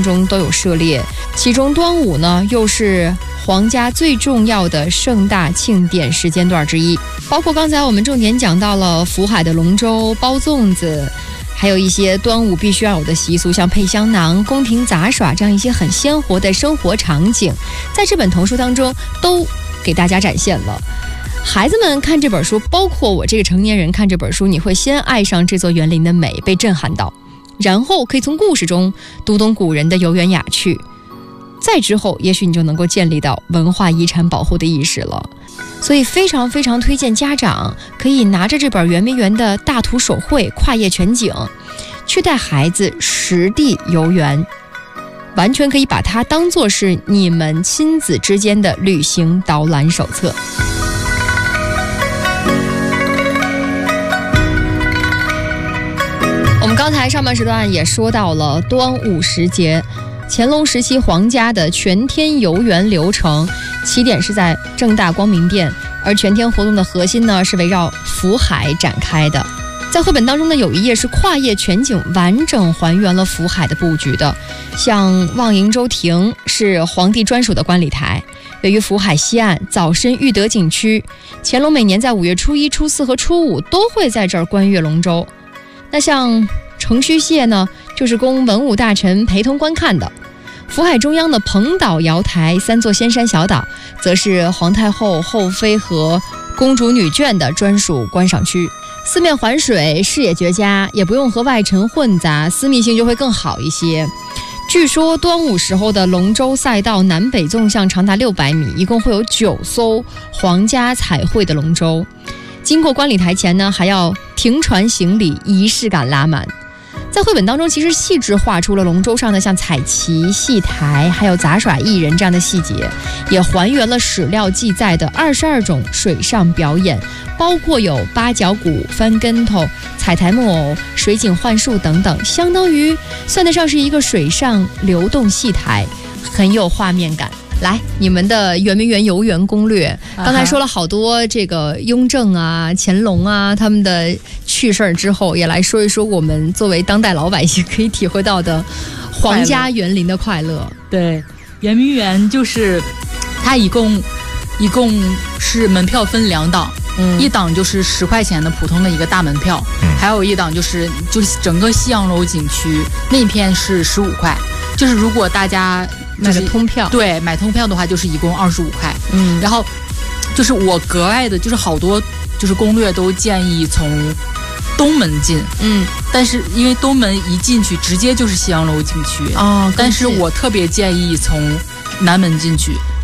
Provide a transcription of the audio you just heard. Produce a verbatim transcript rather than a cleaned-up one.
中都有涉猎，其中端午呢又是皇家最重要的盛大庆典时间段之一，包括刚才我们重点讲到了福海的龙舟、包粽子，还有一些端午必须要有的习俗，像配香囊、宫廷杂耍这样一些很鲜活的生活场景，在这本童书当中都给大家展现了。孩子们看这本书，包括我这个成年人看这本书，你会先爱上这座园林的美，被震撼到，然后可以从故事中读懂古人的悠远雅趣，再之后也许你就能够建立到文化遗产保护的意识了。所以非常非常推荐家长可以拿着这本圆明园的大图手绘跨页全景，去带孩子实地游园，完全可以把它当作是你们亲子之间的旅行导览手册。我们刚才上半时段也说到了端午时节，乾隆时期皇家的全天游园流程，起点是在正大光明殿，而全天活动的核心呢是围绕福海展开的。在绘本当中呢，有一页是跨页全景，完整还原了福海的布局的。像望瀛洲亭是皇帝专属的观礼台，位于福海西岸早申裕德景区，乾隆每年在五月初一、初四和初五都会在这儿观阅龙舟。那像承虚榭呢，就是供文武大臣陪同观看的。福海中央的彭岛瑶台三座仙山小岛，则是皇太后、后妃和公主女眷的专属观赏区。四面环水，视野绝佳，也不用和外尘混杂，私密性就会更好一些。据说端午时候的龙舟赛道南北纵向长达六百米，一共会有九艘皇家彩绘的龙舟。经过观礼台前呢，还要停船行礼，仪式感拉满。在绘本当中，其实细致画出了龙舟上的像彩旗、戏台还有杂耍艺人这样的细节，也还原了史料记载的二十二种水上表演，包括有八角鼓、翻跟头、彩台木偶、水景幻术等等，相当于算得上是一个水上流动戏台，很有画面感。来，你们的圆明园游园攻略，刚才说了好多这个雍正啊、乾隆啊他们的趣事儿之后，也来说一说我们作为当代老百姓可以体会到的皇家园林的快乐。 对，圆明园就是它一共一共是门票分两档，嗯，一档就是十块钱的普通的一个大门票，嗯，还有一档就是就是整个西洋楼景区那片是十五块，就是如果大家买个通票， 对，买通票的话就是一共二十五块。嗯，然后就是我格外的，就是好多就是攻略都建议从东门进，嗯，但是因为东门一进去直接就是西洋楼景区哦，但是我特别建议从南门进去，